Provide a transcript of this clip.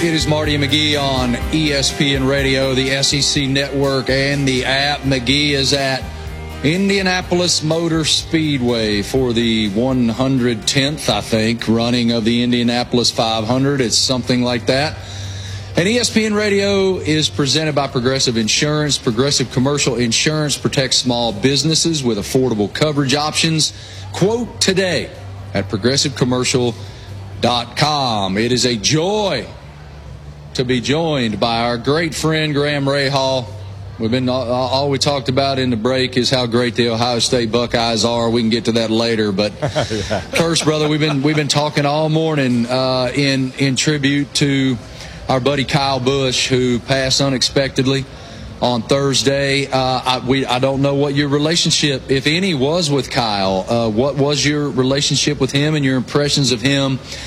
It is Marty and McGee on ESPN Radio, the SEC Network, and the app. McGee is at Indianapolis Motor Speedway for the 110th, I think, running of the Indianapolis 500. It's something like that. And ESPN Radio is presented by Progressive Insurance. Progressive Commercial Insurance protects small businesses with affordable coverage options. Quote today at progressivecommercial.com. It is a joy to be joined by our great friend Graham Rahal. All we talked about in the break is how great the Ohio State Buckeyes are. We can get to that later, but first, brother, we've been talking all morning in tribute to our buddy Kyle Busch, who passed unexpectedly on Thursday. I don't know what your relationship, if any, was with Kyle. What was your relationship with him and your impressions of him